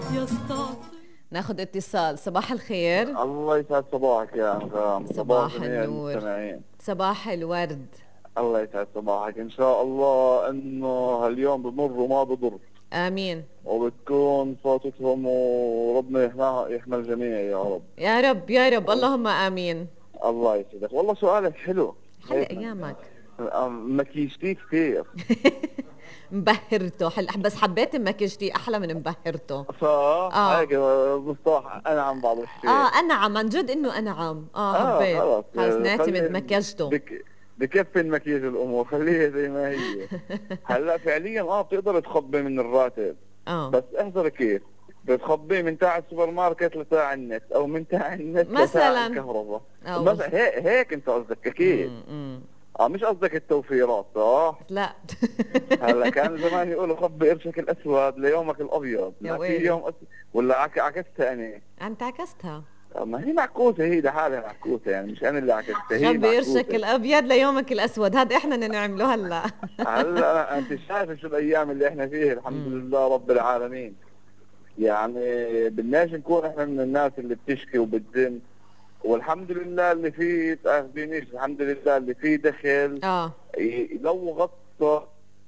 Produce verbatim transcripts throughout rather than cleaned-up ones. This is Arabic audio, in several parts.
ناخد اتصال. صباح الخير. الله يسعد صباحك يا أنغام. صباح جميع النور. المستمعين. صباح الورد. الله يسعد صباحك. إن شاء الله إنه هاليوم بمر وما بضر. آمين. وبتكون صوتهم وربنا يحماها يحمي الجميع يا رب. يا رب يا رب اللهم آمين. الله يسعدك. والله سؤالك حلو. حلو أيامك. مكيجتي كثير. مبهرته. حل... بس حبيت مكيجتي أحلى من مبهرته. صح؟ آه. هيك مصطلح أنعم بعض الشيء. آه أنعم عن جد إنه أنعم. آه, آه حبيت. خلاص. خلص نعتمد مكيجته. بك... بكفي المكياج الامور خليها زي ما هي. هلا فعليا اه بتقدر تخبي من الراتب. اه بس احذر كيف بتخبيه من تاع السوبر ماركت لتاع النت او من تاع النت لتاع الكهرباء. مثلا هيك هيك انت قصدك اكيد. اه مش قصدك التوفيرات صح؟ لا. هلا كان زمان يقولوا خبي قرشك الاسود ليومك الابيض. يا في يوم أس... ولا عك... عكستها انا. انت عكستها. ما هي معكوسه، هي لحالها معكوسه يعني مش انا اللي عكستها هي. خبي قرشك الابيض ليومك الاسود، هذا احنا بدنا نعمله هلا. هلا انت شايفه شو الايام اللي احنا فيها الحمد مم. لله رب العالمين. يعني بدناش نكون احنا من الناس اللي بتشكي وبتذم، والحمد لله اللي فيه تاخذينيش الحمد لله اللي فيه دخل. اه لو غطى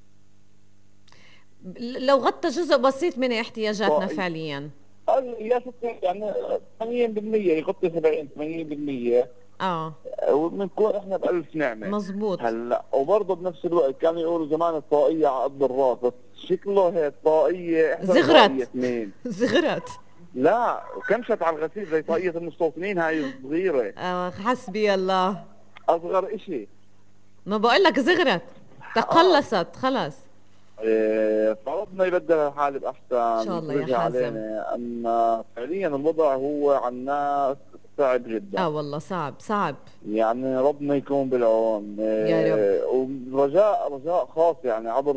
لو غطى جزء بسيط من احتياجاتنا فعليا. يا ستي يعني ثمانين بالمئة يغطي سبعين ثمانين بالمئة. اه وبنكون احنا بألف نعمة. مزبوط. هلا وبرضه بنفس الوقت كانوا يقولوا زمان الطاقية على قد الراس، بس شكله هيك طاقية زغرت زغرت لا وكمشت على الغسيل زي طاقية المستوطنين هاي الصغيرة. اه حسبي الله. اصغر اشي. ما بقول لك زغرت تقلصت خلص. إيه فربنا يبدل الحال باحسن ان شاء الله يا حازم. اما فعليا الوضع هو على الناس صعب جدا. اه والله صعب صعب يعني ربنا يكون بالعون. يا رب. ورجاء رجاء خاص يعني عبر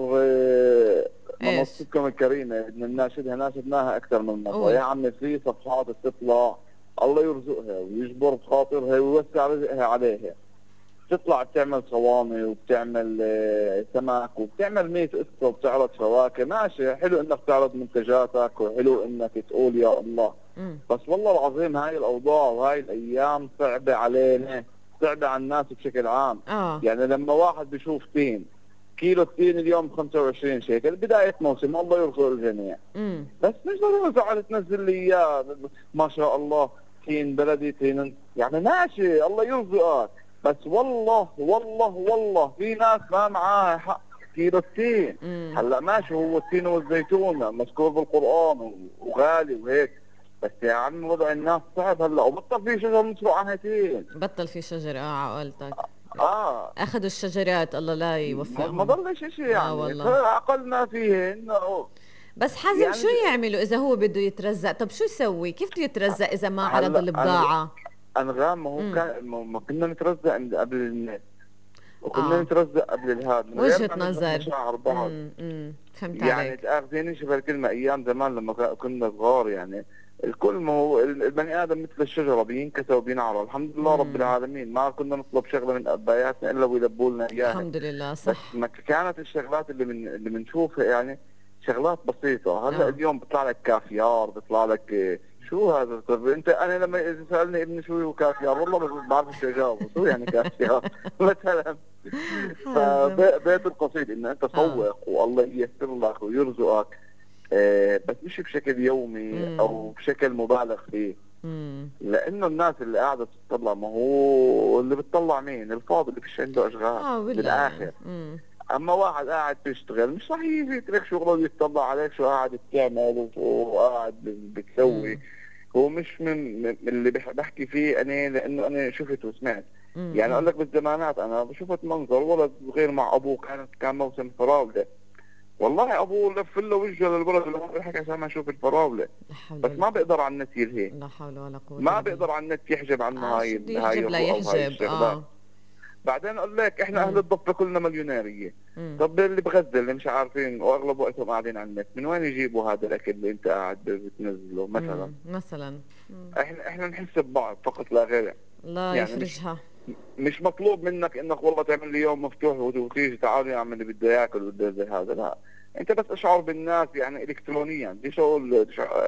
منصتكم الكريمه بدنا نناشدها ناشدناها اكثر من مره. يا عمي في صفحات بتطلع الله يرزقها ويجبر بخاطرها ويوسع رزقها عليها، بتطلع بتعمل صواني وبتعمل سمك وبتعمل ميت قصه وبتعرض فواكه. ماشي حلو انك تعرض منتجاتك وحلو انك تقول يا الله. م. بس والله العظيم هاي الاوضاع وهاي الايام صعبه علينا، صعبه على الناس بشكل عام. آه. يعني لما واحد بيشوف تين كيلو التين اليوم خمسة وعشرين شيكل بدايه موسم الله يرزق الجميع. م. بس مش ضروري زعل تنزل لي اياه ما شاء الله تين بلدي تين يعني ماشي الله يرزقك. بس والله والله والله في ناس ما معاها حق كيلو التين. هلا ماشي هو التين والزيتون مذكور بالقرآن وغالي وهيك، بس يا عم وضع الناس صعب هلا وبطل في شجر مزروع عنها تين. بطل في شجر اه عقلتك. اه اخذوا الشجرات الله لا يوفقهم. ما ضلش شيء يعني. آه والله. اقل ما فيه انه بس حازم يعني شو يعملوا اذا هو بده يترزق؟ طب شو يسوي؟ كيف بده يترزق اذا ما عرض البضاعة؟ أنغام ما هو كان ما كنا نترزق قبل النت وكنا آه. نترزق قبل الهاد من وجهة نظر. مشاعر بعض. امم فهمت يعني عليك. تاخذيني شوف الكلمة أيام زمان لما كنا صغار يعني الكل ما هو البني آدم مثل الشجرة بينكسى وبينعرى. الحمد لله مم. رب العالمين ما كنا نطلب شغلة من أباياتنا إلا ويلبوا لنا إياها. الحمد لله صح. بس ما كانت الشغلات اللي من اللي بنشوفها يعني شغلات بسيطة. هلا آه. اليوم بيطلع لك كافيار بيطلع لك شو هذا؟ طب انت انا لما سالني ابني شو هو كافيار والله ما بعرف شو اجاوبه. شو يعني كافيار مثلا؟ فبيت القصيد ان انت تسوق والله ييسر لك ويرزقك آه بس مش بشكل يومي او بشكل مبالغ فيه. لانه الناس اللي قاعده تطلع ما هو اللي بتطلع مين؟ الفاضي اللي فيش عنده اشغال آه بالاخر. اما واحد قاعد بيشتغل مش راح يجي يترك شغله ويطلع عليك شو قاعد بتعمل وقاعد بتسوي. هو مش من, من اللي بحكي فيه انا لانه انا شفت وسمعت. مم. يعني اقول لك بالزمانات انا شفت منظر ولد صغير مع ابوه كانت كان موسم فراوله. والله ابوه لف له وجهه للولد اللي بيضحك عشان ما يشوف الفراوله. بس ما بيقدر على النت يلهي. لا حول ولا قوه. ما بيقدر على النت يحجب عنه آه هاي هاي لا يحجب. آه. بعدين اقول لك احنا اهل الضفه كلنا مليونيريه. طب اللي بغزه اللي مش عارفين واغلب وقتهم قاعدين على النت من وين يجيبوا هذا الاكل اللي انت قاعد بتنزله مثلا؟ مم. مثلا مم. احنا احنا نحس ببعض فقط لا غير. لا يعني يفرجها. مش, مش مطلوب منك انك والله تعمل لي يوم مفتوح وتيجي تعال يا عم اللي بده ياكل وبده زي هذا. لا انت بس اشعر بالناس يعني الكترونيا، بديش اقول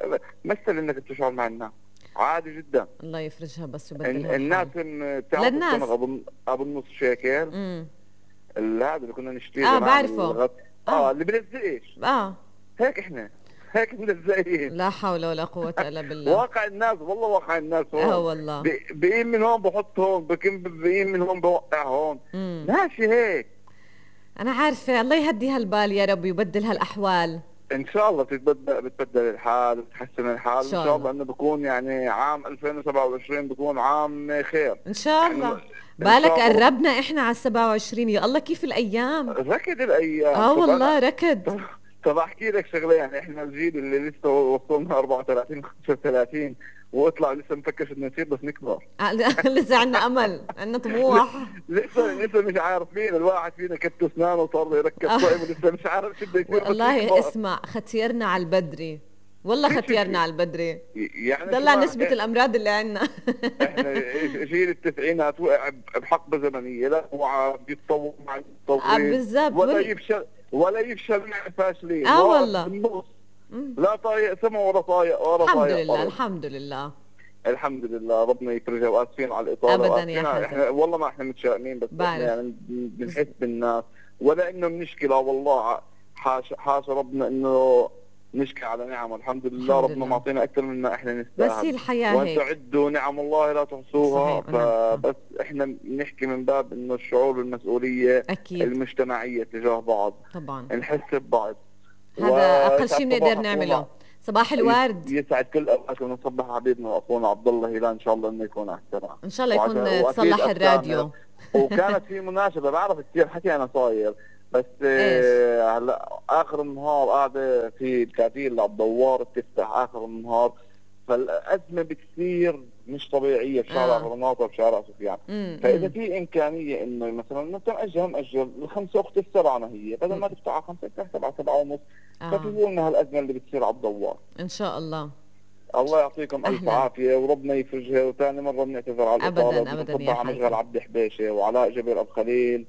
مثل انك تشعر مع الناس عادي جدا. الله يفرجها بس ال- يبدلها الناس الحال م- بتعرف للناس. الصمغ ابو ابو النص شيكل، امم ال- هذا اللي كنا نشتريه اه زمان بعرفه. الغط، اه اه اللي بلزقش، اه هيك احنا هيك ملزقين. لا حول ولا قوة الا بالله. واقع الناس والله، واقع الناس اه هون، والله. ب- بقيم من هون بحط هون، بكم بقيم من هون بوقع هون، امم ماشي هيك. انا عارفة، الله يهدي هالبال يا رب ويبدل هالاحوال. ان شاء الله بتتبدل بتبدل الحال وتتحسن الحال، ان وان شاء شاء الله الله. انه بكون يعني عام ألفين وسبعة وعشرين بكون عام خير. ان شاء يعني الله. ان بالك شاء الله. قربنا احنا على السبعة وعشرين، يا الله كيف الايام. ركض الايام. اه طب انا والله ركض. طب, طب احكي لك شغله، يعني احنا الجيل اللي لسه وصلنا أربعة وثلاثين خمسة وثلاثين واطلع لسه مفكر انه نصير بس نكبر. آه، لسه عنا امل، عنا طموح. لسه لسه مش عارفين، الواحد فينا كت اسنانه وصار يركب آه. صائب ولسه مش عارف شو بده يصير بس والله يكبر. اسمع، ختيرنا على البدري، والله ختيرنا على البدري. يعني شو ضلها ما نسبة الامراض اللي عنا. احنا جيل التسعينات وقع بحقبه زمنيه، لا هو بيتطور مع آه المتطورين بالضبط. ولا وال... يفشل ولا يفشل مع الفاشلين، اه واقف والله. بالنص، مم. لا طايق سما ولا طايق ولا الحمد طايق لله ارض. الحمد لله. الحمد لله، ربنا يفرجها، واسفين على الاطاله ابدا يا واسفين على- حسن. احنا والله ما احنا متشائمين، بس احنا بعرف. يعني بنحس بالناس، ولا انه بنشكي، لا والله حاشا حاشا ربنا انه نشكي على نعم، الحمد لله الحمد ربنا لله. معطينا اكثر مما احنا بس هي نستاهل، الحياة وان هيك. تعدوا نعم الله لا تحصوها. صحيح ونعم. فبس احنا بنحكي من باب انه الشعور بالمسؤوليه اكيد المجتمعيه تجاه بعض، طبعا. نحس ببعض. هذا اقل ويسعد شيء صباح بنقدر نعمله. اخونا، صباح الورد. يسعد كل اوقاتنا، ونصبح حبيبنا واخونا عبد الله هلال، ان شاء الله انه يكون على السماء. ان شاء الله يكون واكيد تصلح الراديو. وكانت في مناسبه، بعرف كثير حكي انا صاير، بس ايش؟ آه، هلا اخر النهار قاعده في الكاتيل على الدوار بتفتح اخر النهار، فالازمه بتصير مش طبيعيه في شارع آه. غرناطه وشارع سفيان. مم، فاذا مم. في امكانيه انه مثلا انت مأجل مأجل الخمسه اخت السبعه، ما هي بدل ما تفتح على خمسه تفتح سبعه سبعه ونص، آه. خففوا لنا هالازمه اللي بتصير على الدوار. ان شاء الله. الله يعطيكم الف أهلاً. عافيه، وربنا يفرجها، وثاني مره بنعتذر على أبداً، الاطاله، أبداً بنصبح يا على حازم. مشغل عبد حبيشه وعلاء جبر ابو خليل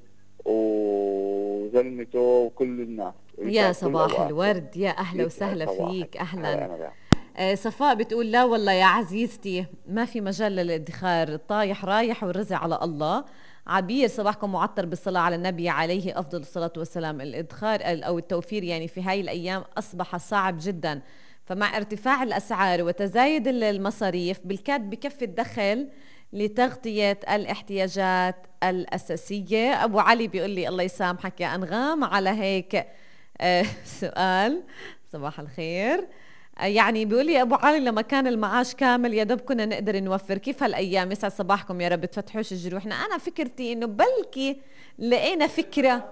وزلمته وكل الناس. يا كل صباح الأوقات. الورد، يا اهلا يسعد وسهلا صباحك. فيك. هلا اهلا. أنا آه، صفاء بتقول لا والله يا عزيزتي ما في مجال للادخار، الطايح رايح والرزق على الله. عبير صباحكم معطر بالصلاة على النبي عليه أفضل الصلاة والسلام. الادخار أو التوفير يعني في هاي الأيام أصبح صعب جدا، فمع ارتفاع الأسعار وتزايد المصاريف بالكاد بكفي الدخل لتغطية الاحتياجات الأساسية. أبو علي بيقول لي الله يسامحك يا أنغام على هيك آه سؤال. صباح الخير. يعني بيقول لي ابو علي لما كان المعاش كامل يا دوب كنا نقدر نوفر، كيف هالايام؟ يسعد صباحكم يا رب، تفتحوش جروحنا. انا فكرتي انه بلكي لقينا فكره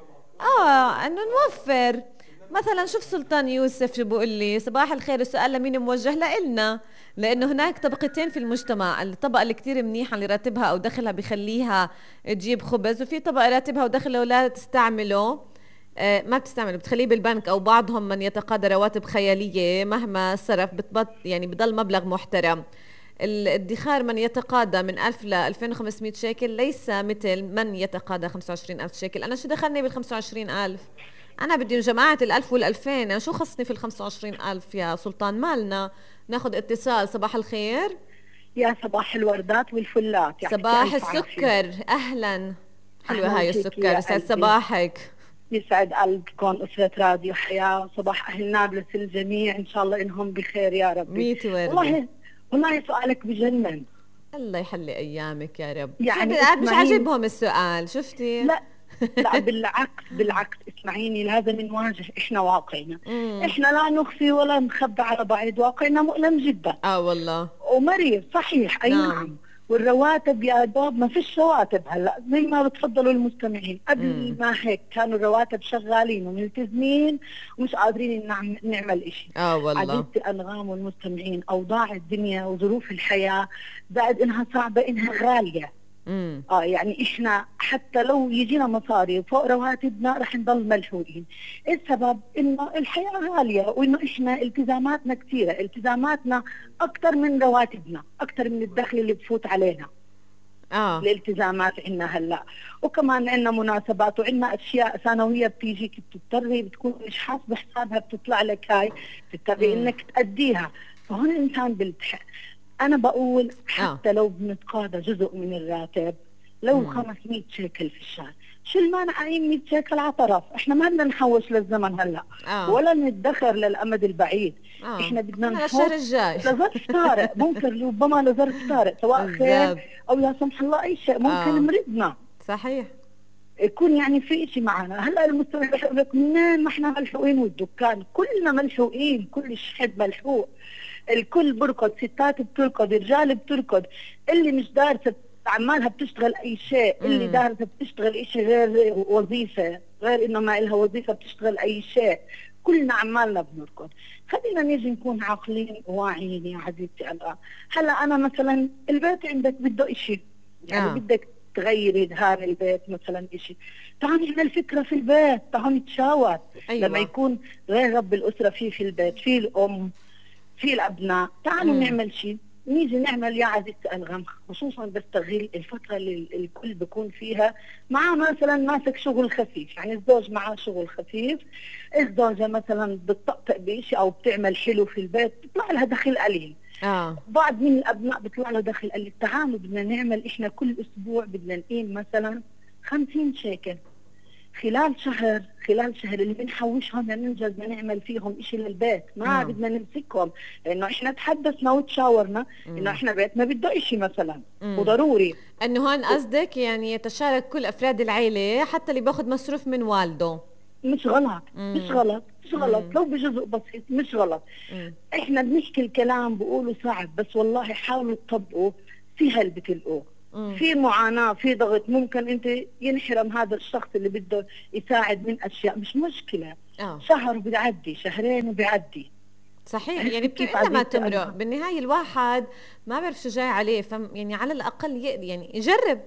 اه انه نوفر. مثلا شوف سلطان يوسف شو بيقول لي، صباح الخير، السؤال لمين موجه؟ لإلنا، لانه هناك طبقتين في المجتمع، الطبقه اللي كتير منيحه اللي راتبها او دخلها بخليها تجيب خبز، وفي طبقه راتبها ودخلها ولا تستعمله آه، ما بتستعمل، بتخليه بالبنك، او بعضهم من يتقاضى رواتب خياليه مهما صرف بتبط يعني بضل مبلغ محترم. الادخار من يتقاضى من ألف ل ألفين وخمسمئة شيكل ليس مثل من يتقاضى خمسة وعشرين ألف شيكل. انا شو دخلني بال خمسة وعشرين ألف؟ انا بدي جماعه الألف والألفين، انا شو خصني في ال خمسة وعشرين ألف يا سلطان؟ مالنا. ناخذ اتصال. صباح الخير. يا صباح الوردات والفلات. صباح السكر. اهلا. حلوه أهلاً هاي فيك السكر. يا يسعد قلبي. صباحك. يسعد قلبكم أسرة راديو حياة، صباح أهل نابلس الجميع، إن شاء الله إنهم بخير يا ربي. ميت وردة. والله والله سؤالك بجنن. الله يحلي ايامك يا رب. يعني مش اسمعيني. عاجبهم السؤال، شفتي؟ لا لا بالعكس بالعكس، اسمعيني، لازم نواجه إحنا واقعنا. مم. إحنا لا نخفي ولا نخبي على بعض، واقعنا مؤلم جدا اه والله. ومريض صحيح. أي نعم. نعم. والرواتب يا دوب ما فيش رواتب هلا زي ما بتفضلوا المستمعين. قبل مم. ما هيك كانوا الرواتب شغالين وملتزمين ومش قادرين نعم نعمل إشي. اه والله. عزيزتي أنغام والمستمعين، أوضاع الدنيا وظروف الحياة زائد إنها صعبة إنها غالية. امم اه يعني احنا حتى لو يجينا مصاري فوق رواتبنا رح نضل ملحوقين. السبب انه الحياة غالية، وانه احنا التزاماتنا كثيرة، التزاماتنا اكثر من رواتبنا، اكثر من الدخل اللي بفوت علينا. اه الالتزامات عندنا هلا، وكمان عندنا مناسبات وعندنا اشياء ثانويه بتيجيك بتضطري بتكون مش حاسبه حسابها بتطلع لك هاي بتضطري انك تأديها، فهون الانسان بيلتحق. انا بقول حتى اه لو بنتقاضى جزء من الراتب، لو امم خمسمية شيكل في الشهر، شو المانع أي مية شيكل على طرف؟ احنا ما بدنا نحوش للزمن هلا اه ولا ندخر للامد البعيد، اه احنا بدنا انا للشهر نحط الجاي. لظرف طارئ، ممكن ربما لظرف طارئ سواء خير بالضبط. او لا سمح الله اي شيء، ممكن اه مرضنا صحيح. يكون يعني في شيء معنا. هلا المستوى بيقول لك منين ما احنا ملحوقين، والدكان كلنا ملحوقين، كل الشحن ملحوق، الكل بركض، ستات بتركض، رجال بتركض، اللي مش دارسه عمالها بتشتغل اي شيء، اللي امم دارسه بتشتغل شيء غير وظيفه، غير انه ما لها وظيفه بتشتغل اي شيء، كلنا عمالنا بنركض. خلينا نيجي نكون عاقلين وواعيين يا عزيزتي الآن. هلا انا مثلا البيت عندك بده شيء، يعني اه بدك تغيري دهان البيت مثلا شيء، تعالي نعمل فكره في البيت، تعالي نتشاور. لما ايوه. يكون غير رب الاسره في في البيت، في الام، في الابناء، تعالوا امم نعمل شيء، نيجي نعمل يا عزيزتي الغم، خصوصا بستغل الفتره اللي الكل بيكون فيها معاه مثلا ماسك شغل خفيف، يعني الزوج معاه شغل خفيف، الزوجه مثلا بتطقطق بشيء او بتعمل حلو في البيت بيطلع لها دخل قليل، اه بعض من الابناء بيطلع له دخل قليل، تعالوا بدنا نعمل احنا كل اسبوع بدنا نقيم مثلا خمسين شيكل خلال شهر، خلال شهر اللي بنحوشهم لننجز نعمل فيهم اشي للبيت، ما اه بدنا نمسكهم، لانه احنا تحدثنا وتشاورنا انه امم احنا بيتنا بده اشي مثلا امم وضروري. انه هون قصدك يعني يتشارك كل افراد العيله حتى اللي باخذ مصروف من والده. مش غلط، مش امم غلط، مش غلط امم لو بجزء بسيط، مش غلط. امم احنا بنحكي الكلام بقولوا صعب، بس والله حاولوا تطبقوا، في هل بتلقوه، امم في معاناة، في ضغط، ممكن انت ينحرم هذا الشخص اللي بده يساعد من اشياء، مش مشكلة، اه شهر وبيعدي، شهرين وبيعدي. صحيح. يعني عرفتي بت... كيف الا ما عزيزتي تمرق أنا؟ بالنهايه الواحد ما بعرف شو جاي عليه، فم يعني على الاقل ي... يعني يجرب.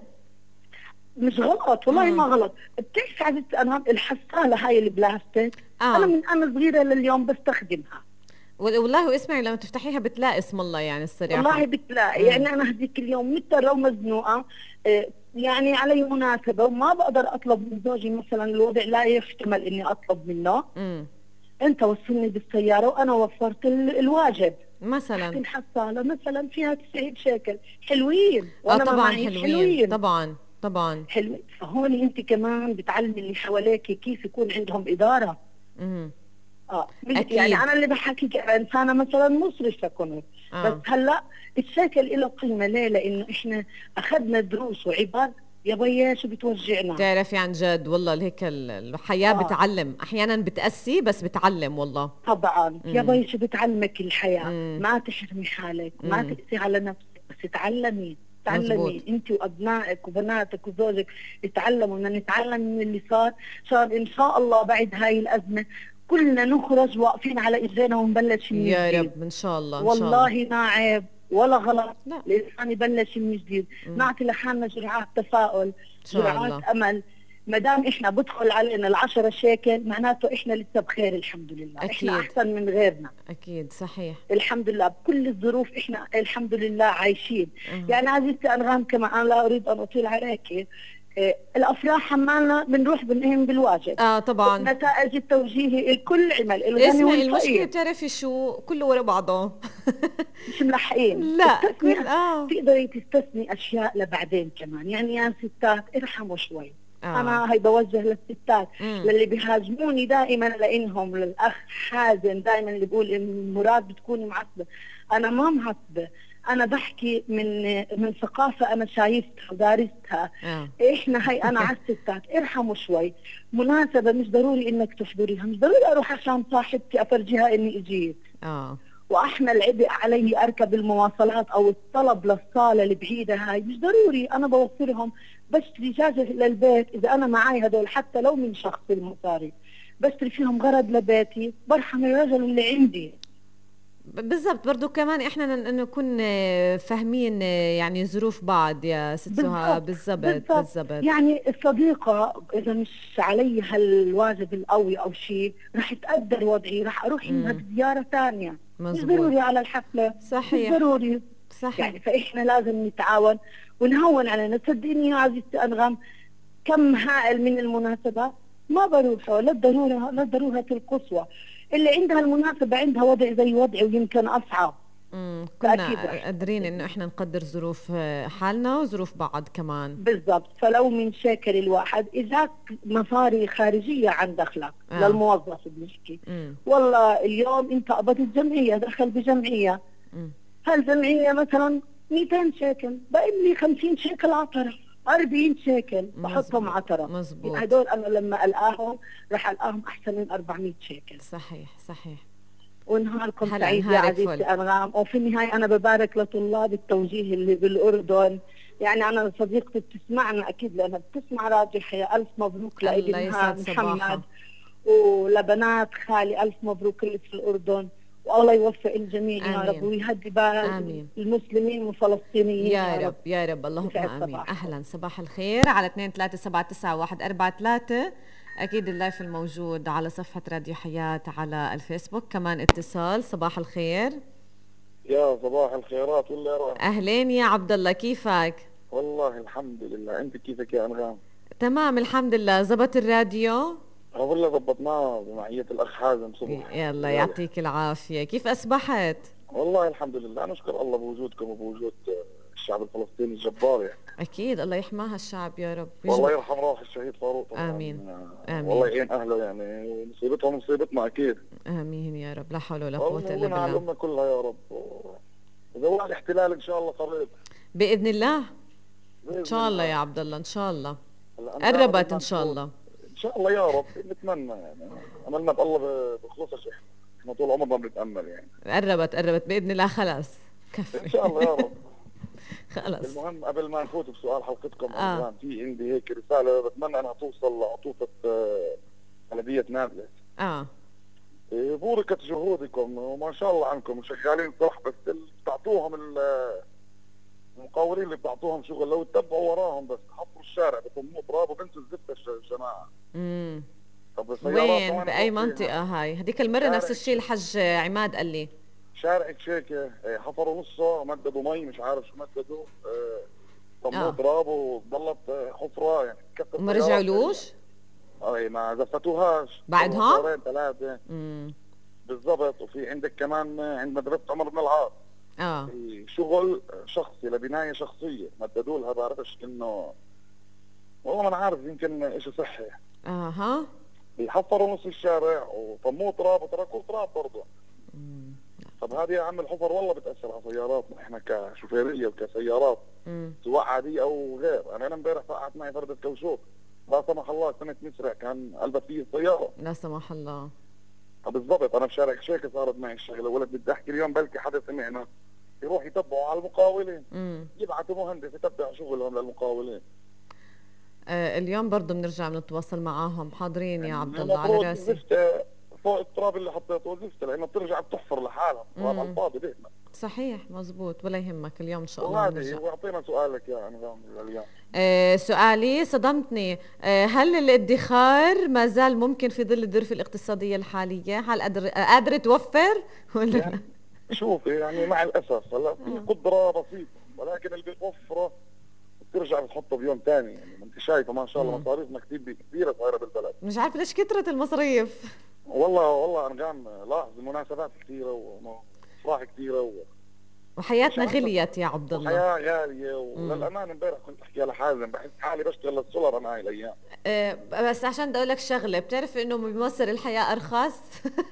مش غلط والله ما امم غلط. بتعرفي عزيزتي أنا الحسالة هاي البلاستيك، أنا اه من أنا صغيرة لليوم بستخدمها، وال- والله واسمعي لما تفتحيها بتلاقي اسم الله يعني الصراحه. والله بتلاقي، امم يعني أنا هذيك اليوم مضطرة ومزنوقة، آه، يعني علي مناسبة وما بقدر أطلب من زوجي مثلا، الوضع لا يحتمل إني أطلب منه، امم أنت وصلني بالسيارة وأنا وفرت ال- الواجب. تحت مثلا. الحصالة مثلا فيها تسعين شيكل، حلوين اه وأنا ما طبعا معيش، حلوين حلوين طبعا طبعا. حلوين. فهون أنت كمان بتعلمي اللي حواليك كيف يكون عندهم إدارة. امم اه يعني اكيد. انا اللي بحكيك انا انسانه مثلا مسرفه كنت، بس اه هلا الشكل له قيمه، ليه؟ لانه احنا اخذنا دروس وعبر يا بيي شو بتوجعنا. بتعرفي عن جد والله هيك ال- الحياه اه بتعلم احيانا، بتقسي بس بتعلم والله. طبعا يا امم بيي شو بتعلمك الحياه، امم ما تحرمي حالك، ما امم تقسي على نفسك، بس تعلمي، تعلمي مزبوط. انت وابنائك وبناتك وزوجك، اتعلموا، بدنا نتعلم من اللي صار، عشان ان شاء الله بعد هاي الازمه كلنا نخرج واقفين على ايدينا ونبلش من يا جديد. رب ان شاء الله ان شاء الله. والله ما عيب ولا غلط لا. الانسان يبلش من جديد، امم نعطي لحالنا جرعات تفاؤل، ان شاء جرعات الله. امل. ما دام احنا بدخل علينا العشرة شيكل معناته احنا لسه بخير، الحمد لله، احنا اكيد احسن من غيرنا، اكيد صحيح. الحمد لله بكل الظروف احنا الحمد لله عايشين. اه يعني عزيزتي انغام كما انا لا اريد ان اطيل عليك، إيه، الافراح عمالنا بنروح بنهم بالواجب، اه طبعا. النتائج التوجيهي الكل عمل، الغني اسمعي المشكله والفقير بتعرفي شو، كله ورا بعضه. مش ملحقين. لا استثني، كل اه تقدري تستثني اشياء لبعدين كمان، يعني يا ستات ارحموا شوي. اه انا هي بوجه للستات، امم للي بيهاجموني دائما لانهم، للاخ حازم دائما اللي بيقول ان مراد بتكوني معصبه، انا ما معصبه، انا بحكي من من ثقافه انا شايفتها ودارستها. اه احنا هي انا على الستات ارحموا شوي، مناسبه مش ضروري انك تحضريها، مش ضروري اروح عشان صاحبتي افرجيها اني اجيت، اه واحمل عبء علي اركب المواصلات او الطلب للصاله البعيده، هاي مش ضروري، انا بوفرهم، بشتري دجاجه للبيت اذا انا معي هدول حتى لو من شخص المصاري، بشتري فيهم غرض لبيتي، برحم الرجل اللي عندي. بالضبط. برضو كمان احنا ن- نكون آه، فاهمين آه، يعني ظروف بعض يا ست سهى. بالضبط، بالضبط بالضبط. بالضبط. يعني الصديقة إذا مش علي هالواجب القوي أو شيء رح تقدر وضعي، رح أروح عندها امم بزيارة ثانية، مش مزبوط ضروري على الحفلة، مش صحيح. ضروري. صحيح. يعني فاحنا لازم نتعاون ونهون علينا. تصدقيني يا عزيزتي انغام كم هائل من المناسبات ما بروحه للضروره للضروره القصوى. اللي عندها المناسبه عندها وضع زي وضعي ويمكن اصعب. امم كنا قادرين انه احنا نقدر ظروف حالنا وظروف بعض كمان. بالضبط. فلو من شاكر الواحد اجاك مصاري خارجيه عن دخلك آه. للموظف بنحكي مم. والله اليوم انت قبضت جمعيه دخل بجمعيه، مم. هالجمعيه مثلا مئتين شيكل بقى لي خمسين شيكل عطره أربعين شيكل بحطهم عطره. مزبوط. هدول انا لما القاهم رح القاهم احسن من أربعمئة شيكل. صحيح صحيح. ونهاركم سعيد يا عزيزتي أنغام. وفي النهاية أنا ببارك لطلاب التوجيه اللي بالأردن. يعني أنا صديقتي بتسمعنا أكيد لأنها بتسمع راديو الحياة. ألف مبروك لابنها محمد ولبنات خالي ألف مبروك اللي في الأردن. والله يوفق الجميع يا رب ويهدي بال المسلمين والفلسطينيين يا رب يا رب اللهم آمين. أهلا صباح الخير على اثنين ثلاثة سبعة تسعة واحد أربعة ثلاثة. أكيد اللايف الموجود على صفحة راديو حياة على الفيسبوك. كمان اتصال. صباح الخير. يا صباح الخيرات والله راح. أهلين يا عبد الله كيفك؟ والله الحمد لله. أنت كيفك يا أنغام؟ تمام الحمد لله. زبط الراديو؟ اه والله ضبطناه بمعية الأخ حازم صبح. يلا يعطيك العافية. كيف أصبحت؟ والله الحمد لله نشكر الله بوجودكم وبوجود الشعب الفلسطيني الجبار يعني. أكيد الله يحماها الشعب يا رب. والله يرحم روح الشهيد فاروق طبعا. آمين. آمين. والله يعين أهله يعني ومصيبتهم مصيبتنا أكيد. آمين يا رب. لا حول ولا قوة إلا بالله. على الأمة كلها يا رب. وزوال الاحتلال إن شاء الله قريب. بإذن الله. إن شاء الله يا عبد الله إن شاء الله. قربت إن شاء الله. إن شاء الله يا رب نتمنى يعني أملنا بالله بخلصش إحنا. إحنا طول عمرنا بنتأمل يعني. قربت قربت بإذن الله خلاص. كفي. إن شاء الله يا رب. خلاص. المهم قبل ما نفوت بسؤال حلقتكم آه. في عندي هيك رسالة بتمنى أنها توصل لعطوفة بلدية نابلس. آه. بوركت جهودكم وما شاء الله عنكم شغالين صح بس بتعطوهم المقاولين اللي بتعطوهم شغل لو تتبعوا وراهم بس حفروا الشارع بطموا تراب وبنسوا الزفة الجماعة. امم طب وين بأي منطقة هاي؟ هذيك المرة نفس الشيء الحج عماد قال لي. شارع تشيكة حفروا نصه مددوا مي مش عارف شو مددوا طموا آه. تراب وضلت حفرة يعني كثر. ما رجعولوش؟ اي ما زفتوهاش بعدها؟ شهرين ثلاثة. امم بالضبط. وفي عندك كمان عند مدرسة عمر بن العاص اه شغل شخصي لبناية شخصية مددوا لها بعرفش انه والله ما انا عارف يمكن اشي صحي. اها بيحفروا نص الشارع وطموه تراب وتركوه تراب برضه. امم طب هذه يا عم الحفر والله بتأثر على سياراتنا احنا كشوفيرية وكسيارات امم سواء عادية او غير. انا انا امبارح فقعت معي فردة كوشوك لا سمح الله كنت مسرع كان قلبت فيه السيارة. لا سمح الله. بالضبط. انا بشارع شيكة صارت معي الشغلة ولد بدي احكي اليوم بلكي حدا سمعنا يروح يتبعوا على المقاولين. امم يبعثوا مهندس يتبع شغلهم للمقاولين. آه اليوم برضه بنرجع بنتواصل معاهم حاضرين يا عبد الله على راسي. فوق التراب اللي حطيته زفته لانه بترجع بتحفر لحالها تراب على الفاضي بيتنا. صحيح مزبوط ولا يهمك اليوم ان شاء الله نرجع. واعطينا سؤالك يا انغام اليوم. آه سؤالي صدمتني. آه هل الادخار ما زال ممكن في ظل الظروف الاقتصاديه الحاليه؟ هل قادر قادر توفر ولا يعني شوفي يعني مع الاسف هلا في قدره بسيطه ولكن اللي بتوفره بترجع بتحطه بيوم ثاني يعني ما انت شايفه ما شاء الله مصاريفنا كثير كثيره صايره بالبلد. مش عارفه ليش كثرت المصاريف. والله والله انغام لاحظ المناسبات كثيره وافراح كثيره و... وحياتنا غليت يا عبد الله. حياه غاليه وللامانه امبارح كنت احكي لحازم بحس حالي بشتغل السولر انا هاي الايام. أه بس عشان بدي اقول لك شغله بتعرف انه بمصر الحياه ارخص.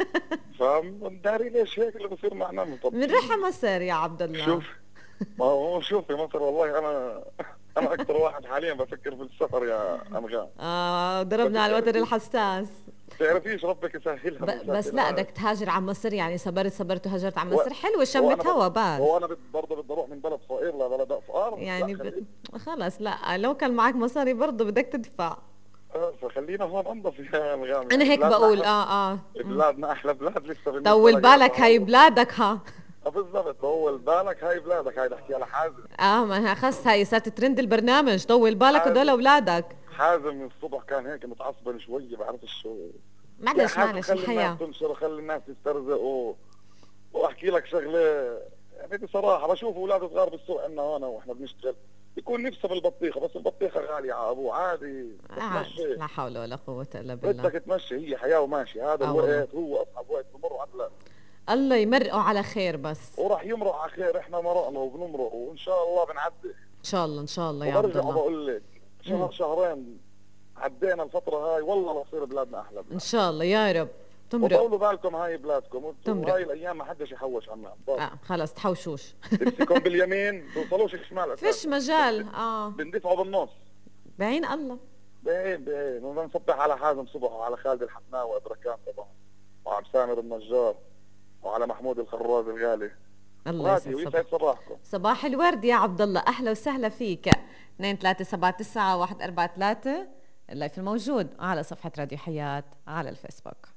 فمداري ليش هيك اللي بصير معنا بنروح على مصر يا عبد الله. شوف ما هو شوفي مصر والله انا انا اكثر واحد حاليا بفكر في السفر يا انغام. اه ضربنا على الوتر الحساس. بتعرفيش ربك يسهلها. بس لا بدك تهاجر على مصر يعني صبرت صبرت وهاجرت على مصر. حلوه شمت هوا بس. هو انا برضه بدي اروح من بلد فقير لبلد افقر يعني ب... خلص لا لو كان معك مصاري برضه بدك تدفع. اه فخلينا هون انضف يا انغام. انا هيك بقول اه اه بلادنا احلى بلاد لسه. طول بالك هاي بلادك ها. بالضبط طول بالك هاي بلادك هاي بحكي على حازم. اه ما خص هاي صارت ترند البرنامج طول بالك هدول اولادك. حازم من الصبح كان هيك متعصبن شوي بعرفش شو. معلش معلش الحياة. تنشر خلي الناس تسترزق و... واحكي لك شغله يعني بصراحه بشوف اولاد صغار بالسوق عندنا هون واحنا بنشتغل بيكون نفسه بالبطيخه، بس البطيخه غاليه على ابوه. عادي عادي، لا حول ولا قوة إلا بالله. بدك تمشي، هي حياه وماشي. هذا آه والله. الوقت هو اصعب وقت بمر على الله يمرقوا على خير بس. وراح يمرق على خير. احنا مرقنا وبنمرق وان شاء الله بنعدي ان شاء الله ان شاء الله يا عبد وبرجع الله. بقول لك شهر شهرين عدينا الفتره هاي والله بصير بلادنا احلى بلاد. ان شاء الله يا رب تمرق. وطولوا بالكم هاي بلادكم وهاي الايام ما حدش يحوش عنها. اه خلص تحوشوش. تمسكهم باليمين توصلوش الشمال. فيش مجال. اه بندفعوا بالنص. بعين الله. بعين بعين. وبنصبح على حازم صبح وعلى خالد الحفناوي وادركان طبعا وعلى سامر النجار وعلى محمود الخراز الغالي. الله يسعد صباحكم. صباح الورد يا عبد الله، اهلا وسهلا فيك. اثنين ثلاثة سبعة تسعة واحد أربعة ثلاثة اللايف الموجود على صفحة راديو حياة على الفيسبوك.